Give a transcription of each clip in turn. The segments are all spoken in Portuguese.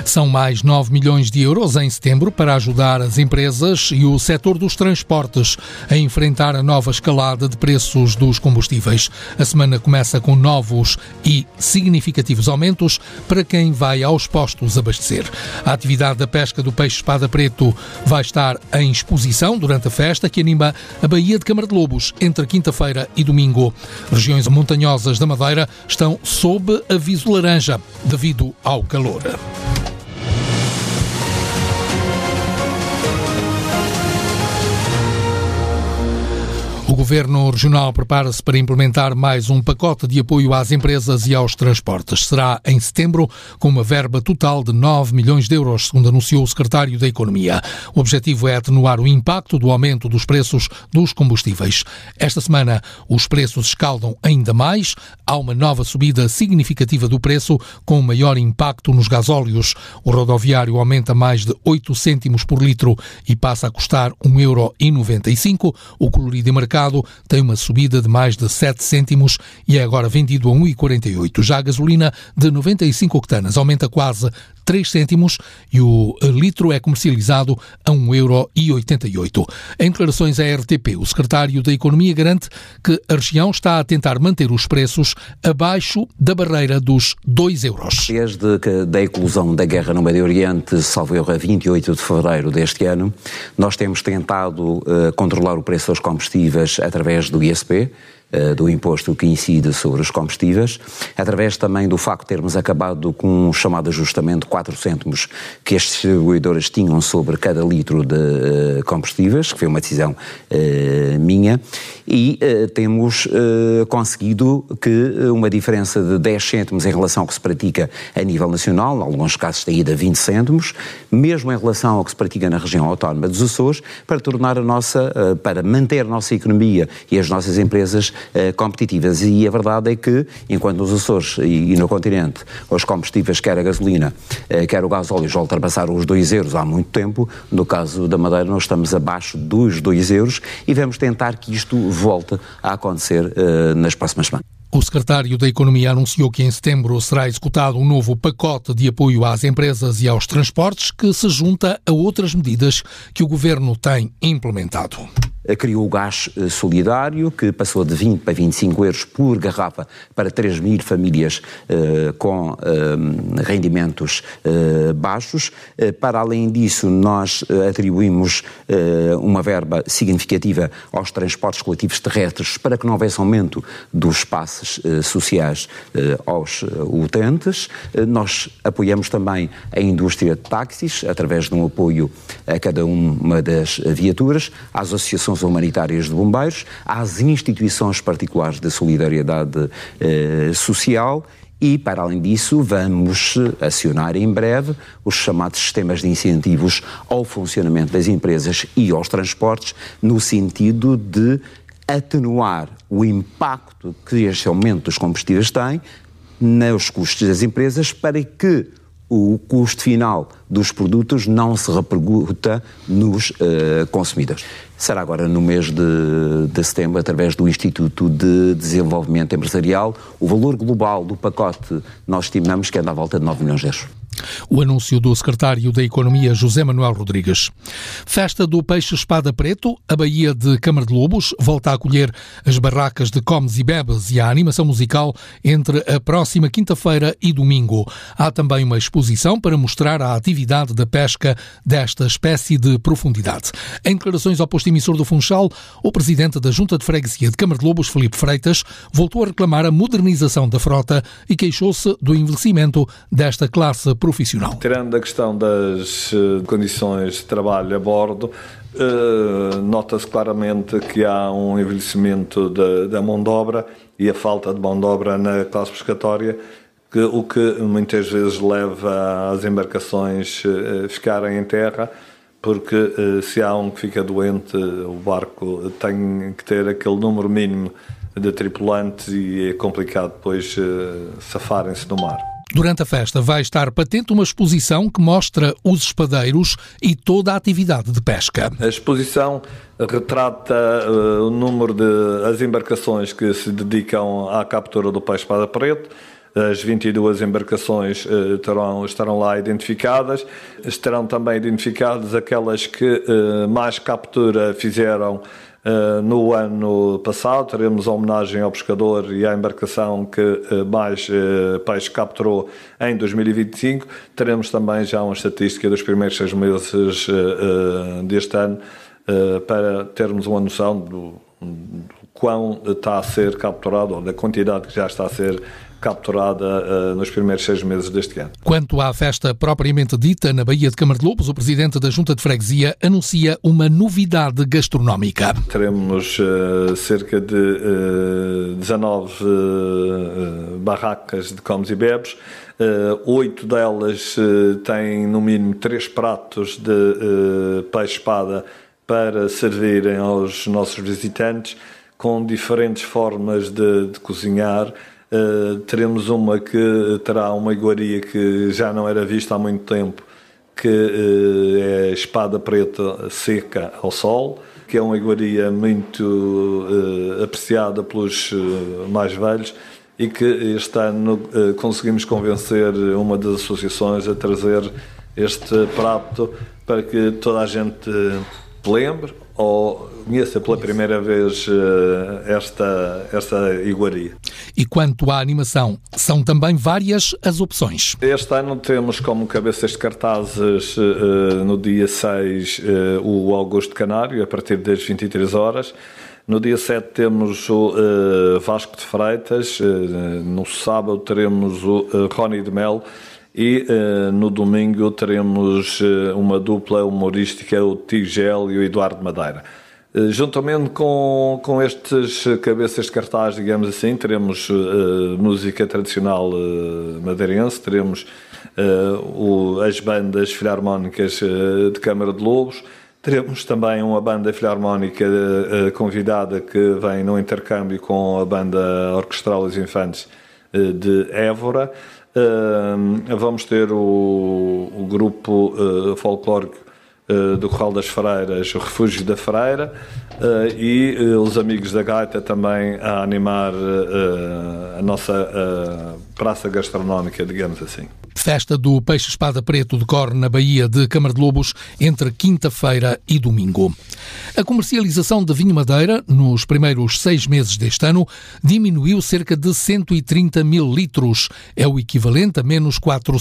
São mais 9 milhões de euros em setembro para ajudar as empresas e o setor dos transportes a enfrentar a nova escalada de preços dos combustíveis. A semana começa com novos e significativos aumentos para quem vai aos postos abastecer. A atividade da pesca do peixe-espada preto vai estar em exposição durante a festa que anima a Baía de Câmara de Lobos entre quinta-feira e domingo. Regiões montanhosas da Madeira estão sob aviso laranja devido ao calor. O Governo Regional prepara-se para implementar mais um pacote de apoio às empresas e aos transportes. Será em setembro, com uma verba total de 9 milhões de euros, segundo anunciou o Secretário da Economia. O objetivo é atenuar o impacto do aumento dos preços dos combustíveis. Esta semana, os preços escaldam ainda mais. Há uma nova subida significativa do preço, com maior impacto nos gasóleos. O rodoviário aumenta mais de 8 cêntimos por litro e passa a custar 1,95 €. O colorido e mercado tem uma subida de mais de 7 cêntimos e é agora vendido a 1,48. Já a gasolina de 95 octanas aumenta quase 3 cêntimos e o litro é comercializado a 1,88 €. Em declarações à RTP, o secretário da Economia garante que a região está a tentar manter os preços abaixo da barreira dos 2 €. Desde a eclosão da guerra no Médio Oriente, salvo erro, a 28 de fevereiro deste ano, nós temos tentado controlar o preço dos combustíveis através do ISP, do imposto que incide sobre os combustíveis, através também do facto de termos acabado com um chamado ajustamento de 4 cêntimos que as distribuidoras tinham sobre cada litro de combustíveis, que foi uma decisão minha, e temos conseguido que uma diferença de 10 cêntimos em relação ao que se pratica a nível nacional, em alguns casos tem ido a 20 cêntimos, mesmo em relação ao que se pratica na região autónoma dos Açores, para manter a nossa economia e as nossas empresas competitivas. E a verdade é que, enquanto nos Açores e no continente, os combustíveis, quer a gasolina, quer o gasóleo, já ultrapassaram os 2 € há muito tempo, no caso da Madeira nós estamos abaixo dos 2 € e vamos tentar que isto volte a acontecer nas próximas semanas. O secretário da Economia anunciou que em setembro será executado um novo pacote de apoio às empresas e aos transportes que se junta a outras medidas que o Governo tem implementado. Criou o gás solidário, que passou de 20 para 25 € por garrafa para 3 mil famílias com rendimentos baixos. Para além disso, nós atribuímos uma verba significativa aos transportes coletivos terrestres para que não houvesse aumento dos passes sociais aos utentes. Nós apoiamos também a indústria de táxis, através de um apoio a cada uma das viaturas, às associações humanitárias de bombeiros, às instituições particulares de solidariedade social e, para além disso, vamos acionar em breve os chamados sistemas de incentivos ao funcionamento das empresas e aos transportes, no sentido de atenuar o impacto que este aumento dos combustíveis tem nos custos das empresas para que o custo final dos produtos não se repercuta nos consumidores. Será agora no mês de setembro, através do Instituto de Desenvolvimento Empresarial, o valor global do pacote nós estimamos que anda à volta de 9 milhões de euros. O anúncio do secretário da Economia, José Manuel Rodrigues. Festa do Peixe-Espada Preto, a Baía de Câmara de Lobos volta a acolher as barracas de comes e bebes e a animação musical entre a próxima quinta-feira e domingo. Há também uma exposição para mostrar a atividade da pesca desta espécie de profundidade. Em declarações ao posto emissor do Funchal, o presidente da Junta de Freguesia de Câmara de Lobos, Filipe Freitas, voltou a reclamar a modernização da frota e queixou-se do envelhecimento desta classe profissional. Tirando a questão das condições de trabalho a bordo, nota-se claramente que há um envelhecimento da mão de obra e a falta de mão de obra na classe pescatória, o que muitas vezes leva às embarcações a ficarem em terra, porque se há um que fica doente, o barco tem que ter aquele número mínimo de tripulantes e é complicado depois safarem-se no mar. Durante a festa vai estar patente uma exposição que mostra os espadeiros e toda a atividade de pesca. A exposição retrata o número de as embarcações que se dedicam à captura do peixe-espada preto, As 22 embarcações estarão lá identificadas. Estarão também identificadas aquelas que mais captura fizeram no ano passado. Teremos a homenagem ao pescador e à embarcação que mais peixe capturou em 2025. Teremos também já uma estatística dos primeiros 6 meses deste ano para termos uma noção do quão está a ser capturado, ou da quantidade que já está a ser capturada nos primeiros 6 meses deste ano. Quanto à festa propriamente dita na Baía de Câmara de Lobos, o presidente da Junta de Freguesia anuncia uma novidade gastronómica. Teremos cerca de 19 barracas de comes e bebes. 8 delas têm no mínimo 3 pratos de peixe-espada para servirem aos nossos visitantes, com diferentes formas de cozinhar. Teremos uma que terá uma iguaria que já não era vista há muito tempo, que é espada preta seca ao sol, que é uma iguaria muito apreciada pelos mais velhos e que este ano conseguimos convencer uma das associações a trazer este prato para que toda a gente lembre ou conheça pela primeira vez esta iguaria. E quanto à animação, são também várias as opções. Este ano temos como cabeças de cartazes no dia 6 o Augusto Canário, a partir das 23 horas. No dia 7 temos o Vasco de Freitas, no sábado teremos o Rony de Mel e no domingo teremos uma dupla humorística, o Tigel e o Eduardo Madeira. Juntamente com estes cabeças de cartaz, digamos assim, teremos música tradicional madeirense, teremos as bandas filarmónicas de Câmara de Lobos, teremos também uma banda filarmónica convidada que vem no intercâmbio com a banda orquestral Os Infantes de Évora. Vamos ter o grupo folclórico do Corral das Freiras, o Refúgio da Freira, e os Amigos da Gaita também a animar a nossa praça gastronómica, digamos assim. Festa do Peixe-Espada Preto decorre na Baía de Câmara de Lobos entre quinta-feira e domingo. A comercialização de vinho Madeira, nos primeiros 6 meses deste ano, diminuiu cerca de 130 mil litros. É o equivalente a menos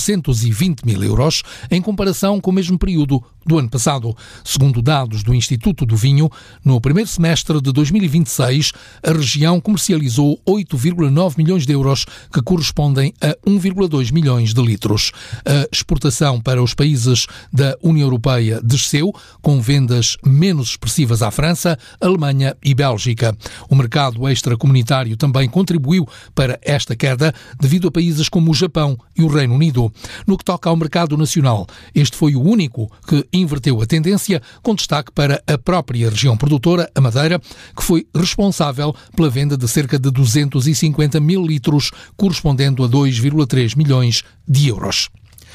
420 mil euros em comparação com o mesmo período do ano passado. Segundo dados do Instituto do Vinho, no primeiro semestre de 2026, a região comercializou 8,9 milhões de euros, que correspondem a 1,2 milhões de litros. A exportação para os países da União Europeia desceu, com vendas menos expressivas à França, Alemanha e Bélgica. O mercado extracomunitário também contribuiu para esta queda, devido a países como o Japão e o Reino Unido. No que toca ao mercado nacional, este foi o único que inverteu a tendência, com destaque para a própria região produtora, a Madeira, que foi responsável pela venda de cerca de 250 mil litros, correspondendo a 2,3 milhões de euros.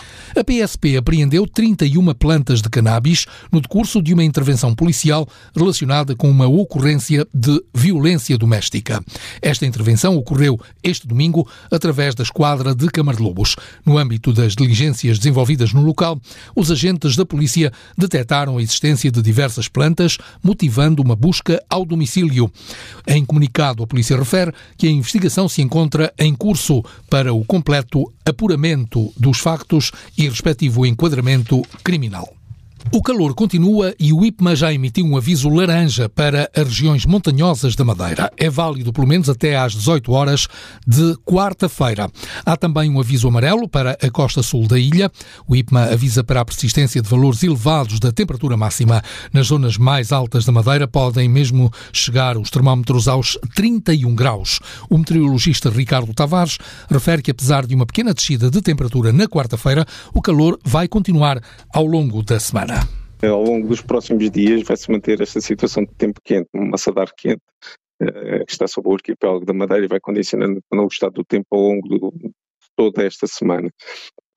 A PSP apreendeu 31 plantas de cannabis no decurso de uma intervenção policial relacionada com uma ocorrência de violência doméstica. Esta intervenção ocorreu este domingo através da esquadra de Câmara de Lobos. No âmbito das diligências desenvolvidas no local, os agentes da polícia detectaram a existência de diversas plantas, motivando uma busca ao domicílio. Em comunicado, a polícia refere que a investigação se encontra em curso para o completo apuramento dos factos e respectivo enquadramento criminal. O calor continua e o IPMA já emitiu um aviso laranja para as regiões montanhosas da Madeira. É válido pelo menos até às 18 horas de quarta-feira. Há também um aviso amarelo para a costa sul da ilha. O IPMA avisa para a persistência de valores elevados da temperatura máxima. Nas zonas mais altas da Madeira podem mesmo chegar os termómetros aos 31 graus. O meteorologista Ricardo Tavares refere que, apesar de uma pequena descida de temperatura na quarta-feira, o calor vai continuar ao longo da semana. Ao longo dos próximos dias vai-se manter esta situação de tempo quente, uma massadar quente, que está sobre o arquipélago da Madeira e vai condicionando o estado do tempo ao longo de toda esta semana.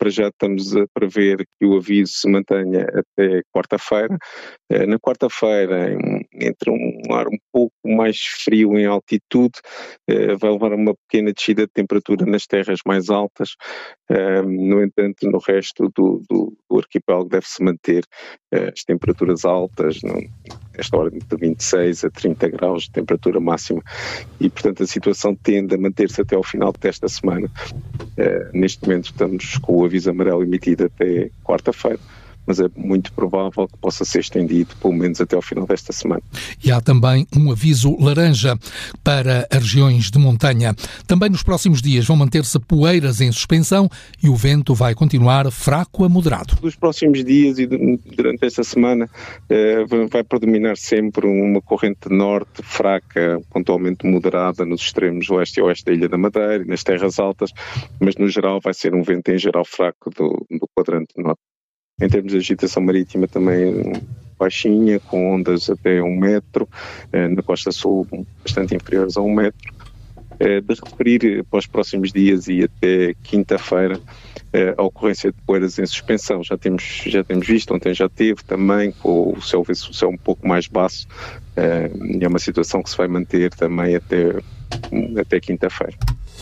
para já estamos a prever que o aviso se mantenha até quarta-feira. Na quarta-feira, entre um ar um pouco mais frio em altitude, vai levar a uma pequena descida de temperatura nas terras mais altas. No entanto, no resto do arquipélago deve-se manter as temperaturas altas, esta hora de 26 a 30 graus de temperatura máxima, e portanto a situação tende a manter-se até ao final desta semana. Neste momento estamos com o aviso amarelo emitido até quarta-feira, mas é muito provável que possa ser estendido pelo menos até ao final desta semana. E há também um aviso laranja para as regiões de montanha. Também nos próximos dias vão manter-se poeiras em suspensão e o vento vai continuar fraco a moderado. Nos próximos dias e durante esta semana vai predominar sempre uma corrente norte fraca, pontualmente moderada nos extremos leste e oeste da Ilha da Madeira e nas terras altas, mas no geral vai ser um vento em geral fraco do quadrante norte. Em termos de agitação marítima também baixinha, com ondas até 1 metro, na costa sul bastante inferiores a 1 metro. De referir para os próximos dias e até quinta-feira a ocorrência de poeiras em suspensão. Já temos visto, ontem já teve também, com o céu um pouco mais baixo, e é uma situação que se vai manter também até quinta-feira.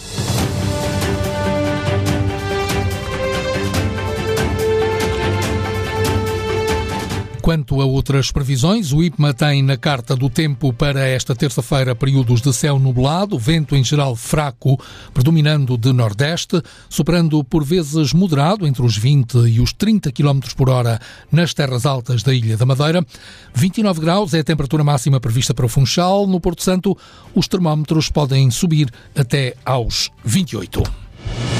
Quanto a outras previsões, o IPMA tem na carta do tempo para esta terça-feira períodos de céu nublado, vento em geral fraco, predominando de nordeste, soprando por vezes moderado entre os 20 e os 30 km por hora nas terras altas da Ilha da Madeira. 29 graus é a temperatura máxima prevista para o Funchal. No Porto Santo, os termómetros podem subir até aos 28.